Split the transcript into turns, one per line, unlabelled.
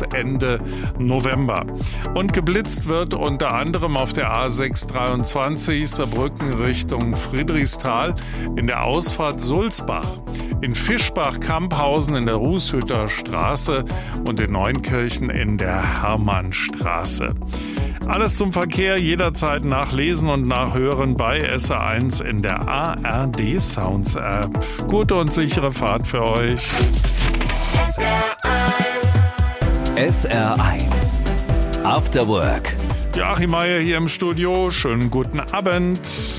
bis Ende November. Und geblitzt wird unter anderem auf der A623 Saarbrücken Richtung Friedrichsthal in der Ausfahrt Sulzbach, in Fischbach-Kamphausen in der Rußhütter Straße und in Neunkirchen in der Hermannstraße. Alles zum Verkehr jederzeit nachlesen und nachhören bei SR1 in der ARD Sounds App. Gute und sichere Fahrt für euch.
SR1 After Work.
Joachim Meier hier im Studio. Schönen guten Abend.